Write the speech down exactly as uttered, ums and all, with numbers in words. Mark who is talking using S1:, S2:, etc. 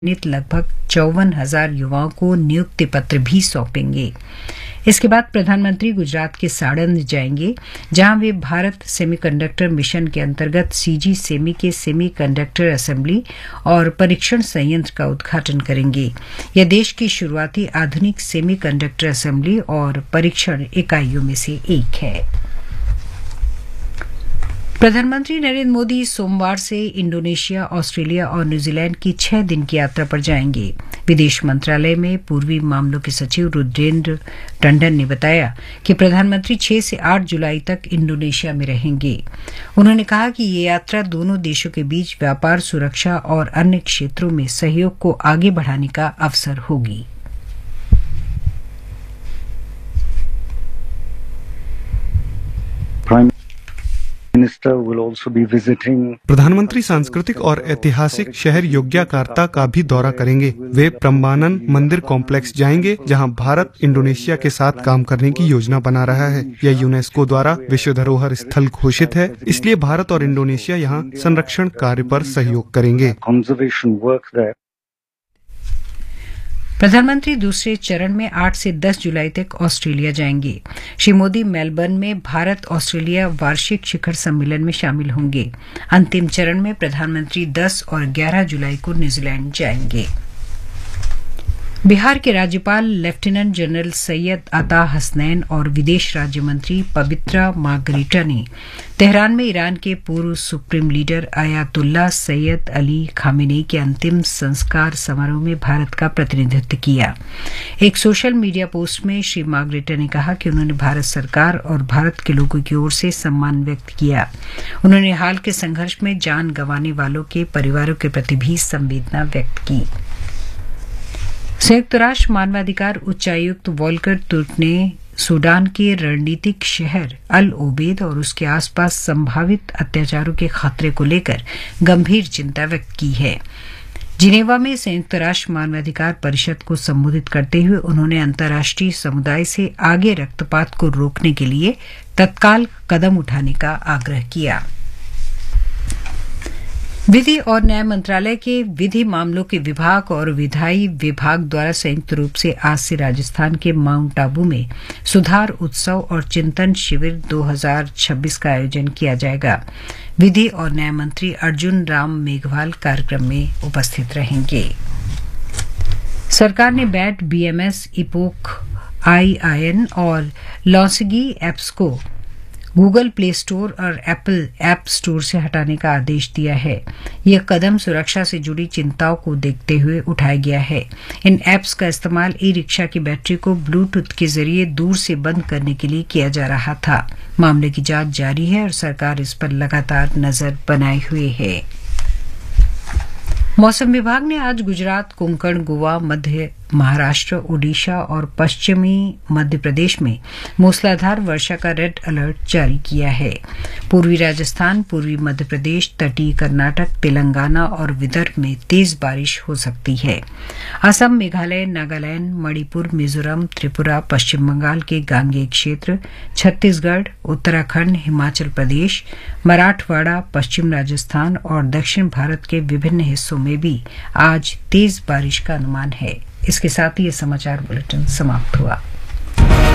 S1: चयनित लगभग चौवन हजार युवाओं को नियुक्ति पत्र भी सौंपेंगे। इसके बाद प्रधानमंत्री गुजरात के साड़ंद जाएंगे, जहां वे भारत सेमीकंडक्टर मिशन के अंतर्गत सीजी सेमी के सेमीकंडक्टर असेंबली और परीक्षण संयंत्र का उद्घाटन करेंगे। यह देश की शुरुआती आधुनिक सेमीकंडक्टर असेंबली और परीक्षण इकाइयों में से एक है। प्रधानमंत्री नरेंद्र मोदी सोमवार से इंडोनेशिया, ऑस्ट्रेलिया और न्यूजीलैंड की छह दिन की यात्रा पर जाएंगे। विदेश मंत्रालय में पूर्वी मामलों के सचिव रुद्रेंद्र टंडन ने बताया कि प्रधानमंत्री छह से आठ जुलाई तक इंडोनेशिया में रहेंगे। उन्होंने कहा कि ये यात्रा दोनों देशों के बीच व्यापार, सुरक्षा और अन्य क्षेत्रों में सहयोग को आगे बढ़ाने का अवसर होगी।
S2: प्रधानमंत्री सांस्कृतिक और ऐतिहासिक शहर योग्याकार्ता का भी दौरा करेंगे। वे प्रम्बानन मंदिर कॉम्प्लेक्स जाएंगे, जहां भारत इंडोनेशिया के साथ काम करने की योजना बना रहा है। यह यूनेस्को द्वारा विश्व धरोहर स्थल घोषित है, इसलिए भारत और इंडोनेशिया यहां संरक्षण कार्य पर सहयोग करेंगे।
S1: प्रधानमंत्री दूसरे चरण में आठ से दस जुलाई तक ऑस्ट्रेलिया जाएंगे। श्री मोदी मेलबर्न में भारत ऑस्ट्रेलिया वार्षिक शिखर सम्मेलन में शामिल होंगे। अंतिम चरण में प्रधानमंत्री दस और ग्यारह जुलाई को न्यूजीलैंड जाएंगे। बिहार के राज्यपाल लेफ्टिनेंट जनरल सैयद अता हसनैन और विदेश राज्य मंत्री पवित्रा मार्गरीटा ने तेहरान में ईरान के पूर्व supreme leader Ayatollah Syed Ali Khamenei के अंतिम संस्कार समारोह में भारत का प्रतिनिधित्व किया। एक सोशल मीडिया पोस्ट में श्री मार्गरीटा ने कहा कि उन्होंने भारत सरकार और भारत के लोगों की ओर से सम्मान व्यक्त किया। उन्होंने हाल के संघर्ष में जान गंवाने वालों के परिवारों के प्रति भी संवेदना व्यक्त की। संयुक्त राष्ट्र मानवाधिकार उच्चायुक्त वॉल्कर तुर्क ने सूडान के रणनीतिक शहर अल ओबेद और उसके आसपास संभावित अत्याचारों के खतरे को लेकर गंभीर चिंता व्यक्त की है। जिनेवा में संयुक्त राष्ट्र मानवाधिकार परिषद को संबोधित करते हुए उन्होंने अंतर्राष्ट्रीय समुदाय से आगे रक्तपात को रोकने के लिए तत्काल कदम उठाने का आग्रह किया। विधि और न्याय मंत्रालय के विधि मामलों के विभाग और विधायी विभाग द्वारा संयुक्त रूप से आज से राजस्थान के माउंट आबू में सुधार उत्सव और चिंतन शिविर दो हज़ार छब्बीस का आयोजन किया जाएगा। विधि और न्याय मंत्री अर्जुन राम मेघवाल कार्यक्रम में उपस्थित रहेंगे। सरकार ने बैट, बीएमएस, इपोक, आईआईएन और लॉन्सगी एप्स को गूगल प्ले स्टोर और एप्पल ऐप स्टोर से हटाने का आदेश दिया है। यह कदम सुरक्षा से जुड़ी चिंताओं को देखते हुए उठाया गया है। इन ऐप्स का इस्तेमाल ई रिक्शा की बैटरी को ब्लूटूथ के जरिए दूर से बंद करने के लिए किया जा रहा था। मामले की जांच जारी है और सरकार इस पर लगातार नजर बनाए हुए है। मौसम विभाग ने आज गुजरात, कोंकण, गोवा, मध्य महाराष्ट्र, ओडिशा और पश्चिमी मध्य प्रदेश में मूसलाधार वर्षा का रेड अलर्ट जारी किया है। पूर्वी राजस्थान, पूर्वी मध्य प्रदेश, तटीय कर्नाटक, तेलंगाना और विदर्भ में तेज बारिश हो सकती है। असम, मेघालय, नागालैंड, मणिपुर, मिजोरम, त्रिपुरा, पश्चिम बंगाल के गांगेय क्षेत्र, छत्तीसगढ़, उत्तराखंड, हिमाचल प्रदेश, मराठवाड़ा, पश्चिम राजस्थान और दक्षिण भारत के विभिन्न हिस्सों में भी आज तेज बारिश का अनुमान है। इसके साथ ही ये समाचार बुलेटिन समाप्त हुआ।